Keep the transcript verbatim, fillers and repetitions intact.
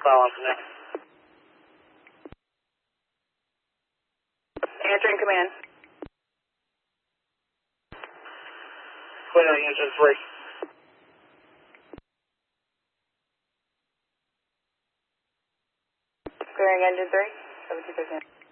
call on from there. Answering command. Clearing engine three. Clearing engine three. seven two six.